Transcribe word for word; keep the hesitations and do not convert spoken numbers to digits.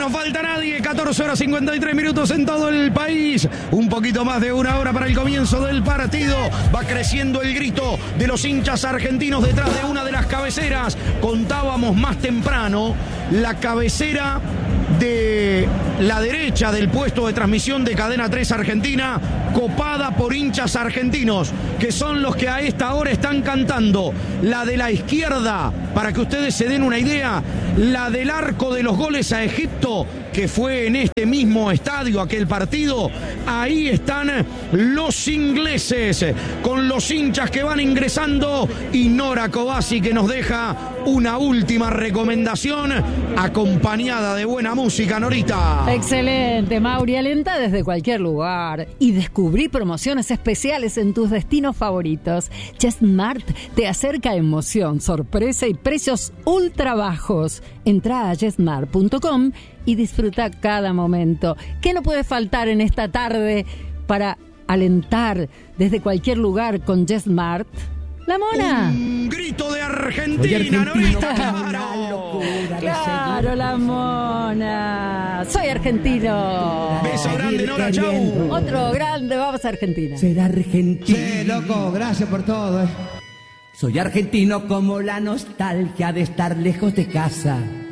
nos falta nadie. catorce horas cincuenta y tres minutos en todo el país. Un poquito más de una hora para el comienzo del partido. Va creciendo el grito de los hinchas argentinos detrás de una de las cabeceras. Contábamos más temprano la cabecera de la derecha del puesto de transmisión de Cadena tres Argentina, copada por hinchas argentinos, que son los que a esta hora están cantando. La de la izquierda, para que ustedes se den una idea, la del arco de los goles a Egipto, que fue en este mismo estadio aquel partido. Ahí están los ingleses, con los hinchas que van ingresando, y Nora Cobasi, que nos deja una última recomendación, acompañada de buena música, Norita. Excelente, Mauri. Alenta desde cualquier lugar y descubrí promociones especiales en tus destinos favoritos. JetSmart te acerca emoción, sorpresa y precios ultra bajos. Entra a jet smart punto com y disfruta cada momento. ¿Qué no puede faltar en esta tarde para alentar desde cualquier lugar con JetSmart? La mona. Un grito de Argentina, Norita, claro. Claro, la mona. Soy argentino. Beso grande, Nora, chau. Otro grande, vamos a Argentina. Ser argentino. Sí, loco, gracias por todo. Eh. Soy argentino como la nostalgia de estar lejos de casa.